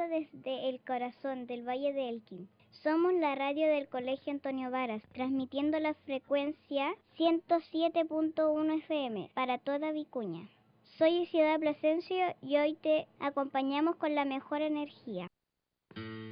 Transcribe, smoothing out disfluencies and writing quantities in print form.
desde el corazón del Valle de Elqui. Somos la radio del Colegio Antonio Varas, transmitiendo la frecuencia 107.1 FM para toda Vicuña. Soy Ciudad Plasencia y hoy te acompañamos con la mejor energía.